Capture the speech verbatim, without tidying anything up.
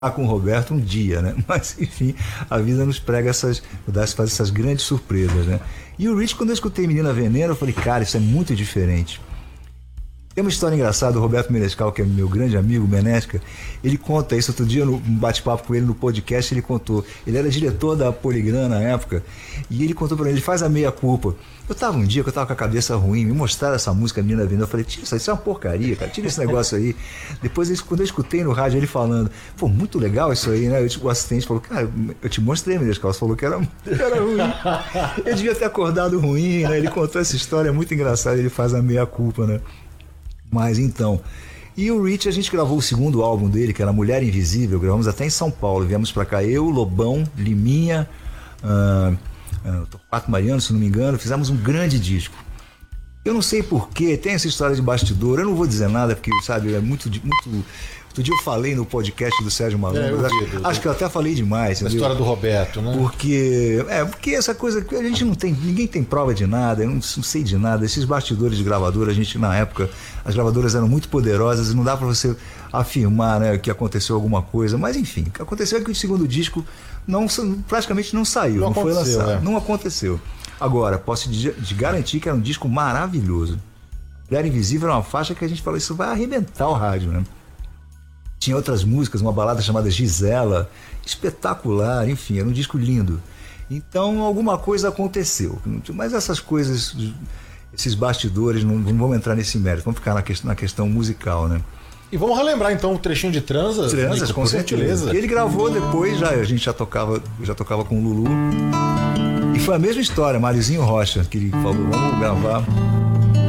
com o Roberto um dia, né? Mas enfim, a vida nos prega essas, faz essas grandes surpresas, né? E o Rich, quando eu escutei Menina Veneno, eu falei, cara, isso é muito diferente. Tem uma história engraçada, o Roberto Menescal, que é meu grande amigo, Menesca, ele conta isso outro dia, no bate-papo com ele no podcast, ele contou. Ele era diretor da Poligram na época, e ele contou pra mim, ele faz a meia-culpa. Eu tava um dia que eu tava com a cabeça ruim, me mostraram essa música Menina Veneno, eu falei, tira isso, isso é uma porcaria, cara, tira esse negócio aí. Depois, quando eu escutei no rádio ele falando, pô, muito legal isso aí, né? O assistente falou, cara, eu te mostrei, Menescal, você falou que era, era ruim. Eu devia ter acordado ruim, né? Ele contou essa história, muito engraçada, ele faz a meia-culpa, né? Mas então, e o Rich, a gente gravou o segundo álbum dele, que era Mulher Invisível, gravamos até em São Paulo, viemos pra cá, eu, Lobão, Liminha, uh, uh, Torquato Mariano, se não me engano, fizemos um grande disco. Eu não sei porquê, tem essa história de bastidor, eu não vou dizer nada, porque, sabe, é muito... muito outro dia eu falei no podcast do Sérgio Malandro, é, acho, vi, acho que eu até falei demais. A história do Roberto, né? Porque, é, porque essa coisa que a gente não tem, ninguém tem prova de nada, eu não, não sei de nada. Esses bastidores de gravadora, a gente na época, as gravadoras eram muito poderosas e não dá pra você afirmar, né, que aconteceu alguma coisa. Mas enfim, o que aconteceu é que o segundo disco não, praticamente não saiu, não, não foi lançado, é. Não aconteceu. Agora, posso te, te garantir que era um disco maravilhoso. Mulher Invisível era uma faixa que a gente falou, isso vai arrebentar o rádio, né? Tinha outras músicas, uma balada chamada Gisela, espetacular, enfim, era um disco lindo. Então alguma coisa aconteceu, mas essas coisas, esses bastidores, não, não vamos entrar nesse mérito, vamos ficar na questão, na questão musical, né? E vamos relembrar então o trechinho de Transas, Transas, Nico, com certeza. Ele gravou depois, já, a gente já tocava, já tocava com o Lulu, e foi a mesma história, Marizinho Rocha, que ele falou, vamos gravar...